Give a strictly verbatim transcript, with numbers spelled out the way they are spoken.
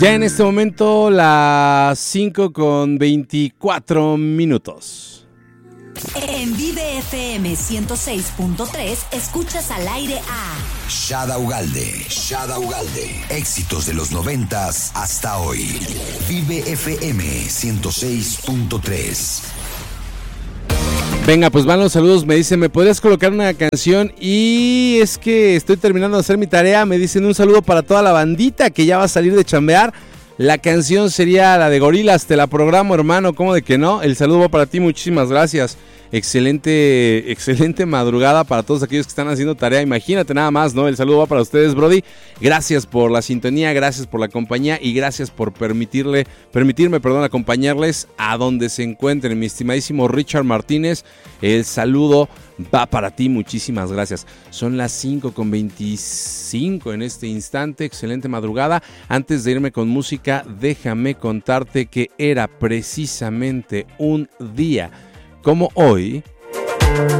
Ya en este momento las cinco con veinticuatro minutos. En Vive F M ciento seis punto tres escuchas al aire a Shada Ugalde, Shada Ugalde. Éxitos de los noventas hasta hoy. Vive F M ciento seis punto tres. Venga, pues van los saludos. Me dicen, ¿me podrías colocar una canción? Y es que estoy terminando de hacer mi tarea. Me dicen un saludo para toda la bandita que ya va a salir de chambear. La canción sería la de Gorilas. Te la programo, hermano. ¿Cómo de que no? El saludo va para ti. Muchísimas gracias. Excelente, excelente madrugada para todos aquellos que están haciendo tarea. Imagínate nada más, ¿no? El saludo va para ustedes, Brody. Gracias por la sintonía, gracias por la compañía y gracias por permitirle, permitirme, perdón, acompañarles a donde se encuentren. Mi estimadísimo Richard Martínez, el saludo va para ti. Muchísimas gracias. Son las cinco con veinticinco en este instante. Excelente madrugada. Antes de irme con música, déjame contarte que era precisamente un día como hoy,